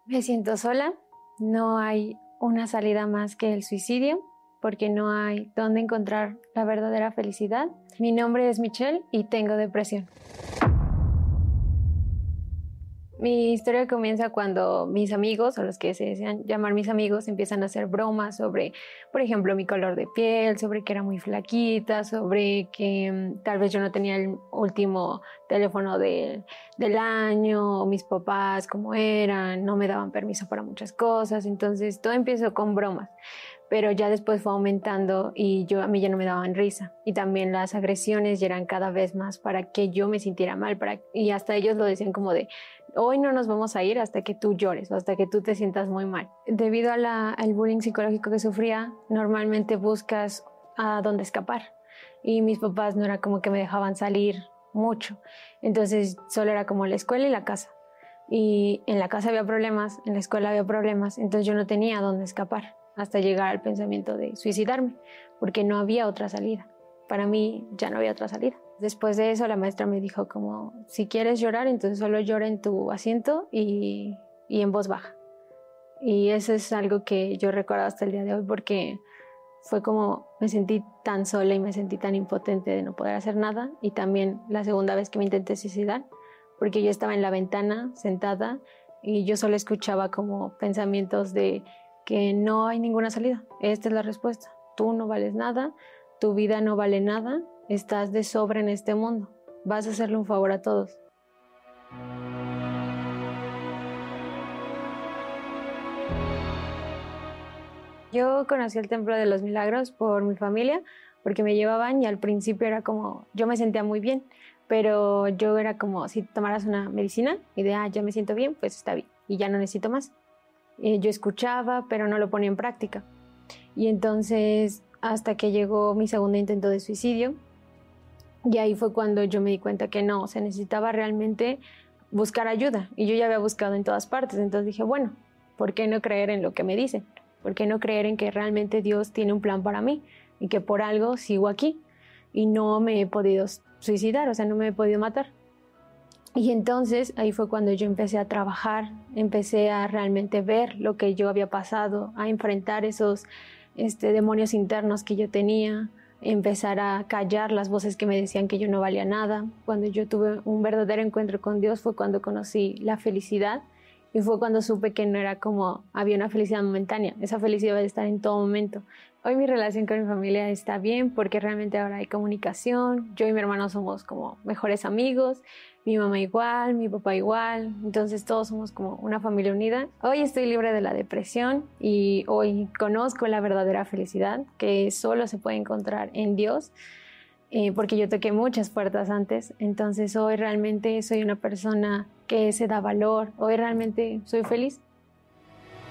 Me siento sola, no hay una salida más que el suicidio, porque no hay dónde encontrar la verdadera felicidad. Mi nombre es Michelle y tengo depresión. Mi historia comienza cuando mis amigos, o los que se desean llamar mis amigos, empiezan a hacer bromas sobre, por ejemplo, mi color de piel, sobre que era muy flaquita, sobre que tal vez yo no tenía el último teléfono del año, o mis papás como eran, no me daban permiso para muchas cosas. Entonces todo empezó con bromas, pero ya después fue aumentando y a mí ya no me daban risa. Y también las agresiones ya eran cada vez más para que yo me sintiera mal, y hasta ellos lo decían como de, hoy no nos vamos a ir hasta que tú llores o hasta que tú te sientas muy mal. Debido al bullying psicológico que sufría, normalmente buscas a dónde escapar. Y mis papás no era como que me dejaban salir mucho. Entonces solo era como la escuela y la casa. Y en la casa había problemas, en la escuela había problemas, entonces yo no tenía a dónde escapar hasta llegar al pensamiento de suicidarme, porque no había otra salida. Para mí ya no había otra salida. Después de eso la maestra me dijo como, si quieres llorar, entonces solo llora en tu asiento y en voz baja. Y eso es algo que yo recuerdo hasta el día de hoy, porque fue como me sentí tan sola y me sentí tan impotente de no poder hacer nada. Y también la segunda vez que me intenté suicidar, porque yo estaba en la ventana sentada y yo solo escuchaba como pensamientos de que no hay ninguna salida, esta es la respuesta, tú no vales nada, tu vida no vale nada, estás de sobra en este mundo, vas a hacerle un favor a todos. Yo conocí el Templo de los Milagros por mi familia, porque me llevaban y al principio era como, yo me sentía muy bien, pero yo era como, si tomaras una medicina y ya me siento bien, pues está bien y ya no necesito más. Yo escuchaba, pero no lo ponía en práctica. Y entonces, hasta que llegó mi segundo intento de suicidio, y ahí fue cuando yo me di cuenta que no, se necesitaba realmente buscar ayuda. Y yo ya había buscado en todas partes, entonces dije, bueno, ¿por qué no creer en lo que me dicen? ¿Por qué no creer en que realmente Dios tiene un plan para mí y que por algo sigo aquí y no me he podido suicidar, o sea, no me he podido matar? Y entonces ahí fue cuando yo empecé a trabajar, empecé a realmente ver lo que yo había pasado, a enfrentar esos demonios internos que yo tenía, empezar a callar las voces que me decían que yo no valía nada. Cuando yo tuve un verdadero encuentro con Dios fue cuando conocí la felicidad y fue cuando supe que no era como había una felicidad momentánea, esa felicidad debe estar en todo momento. Hoy mi relación con mi familia está bien porque realmente ahora hay comunicación, yo y mi hermano somos como mejores amigos, mi mamá igual, mi papá igual, entonces todos somos como una familia unida. Hoy estoy libre de la depresión y hoy conozco la verdadera felicidad que solo se puede encontrar en Dios, porque yo toqué muchas puertas antes, entonces hoy realmente soy una persona que se da valor, hoy realmente soy feliz.